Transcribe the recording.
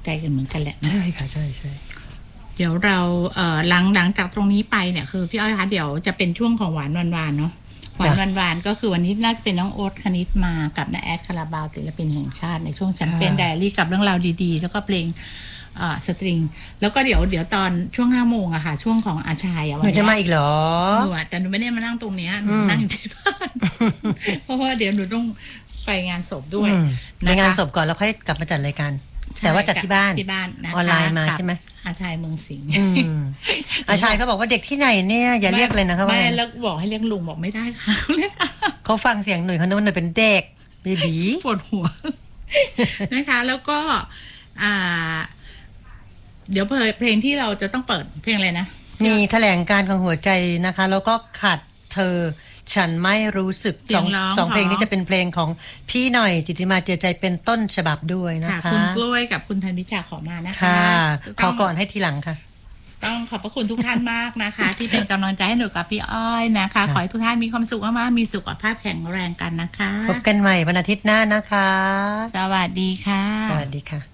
ใจกันเหมือนกันแหละใช่ค่ะใช่ใช่เดี๋ยวเราหลังจากตรงนี้ไปเนี่ยคือพี่อ้อยคะเดี๋ยวจะเป็นช่วงของหวานวานๆเนาะหวานวานก็คือวันนี้น่าจะเป็นน้องโอ๊ตคณิตมากับน้าแอดคาราบาวศิลปินแห่งชาติในช่วงแชมเปี้ยนไดอารี่กับเรื่องราวดีๆแล้วก็เพลงสตริงแล้วก็เดี๋ยวตอนช่วง5 โมงอะค่ะช่วงของอาชัยหนูจะมาอีกเหรอหนูแต่หนูไม่ได้มานั่งตรงนี้หนูนั่งอยู่ที่บ้านเพราะว่าเดี๋ยวหนูต้องไปงานศพด้วยไปงานศพก่อนแล้วค่อยกลับมาจัดรายการแต่ว่าจัดที่บ้านนะคะออนไลน์มาใช่ไหมอาชัยเมืองสิงห์อาชัยเขาบอกว่าเด็กที่ไหนเนี่ยอย่าเรียกเลยนะคะไม่แล้วบอกให้เรียกลุงบอกไม่ได้ค่ะเขาฟังเสียงหนุ่ยเขาโน้นหนุ่ยเป็นเด็กเบบีปวดหัวนะคะแล้วก็เดี๋ยวเพลงที่เราจะต้องเปิดเพลงอะไรนะมีแถลงการของหัวใจนะคะแล้วก็ขาดเธอฉันไม่รู้สึกสองเพลงนี้จะเป็นเพลงของพี่หน่อยจิตติมาเจือใจเป็นต้นฉบับด้วยนะคะคุณกล้วยกับคุณธันวิชาขอมานะคะขอก่อนให้ทีหลังค่ะต้องขอบพระคุณทุกท่านมากนะคะที่เป็นกำลังใจให้หนูกับพี่อ้อยนะคะขอให้ทุกท่านมีความสุขมากๆมีสุขภาพแข็งแรงกันนะคะพบกันใหม่วันอาทิตย์หน้านะคะสวัสดีค่ะสวัสดีค่ะ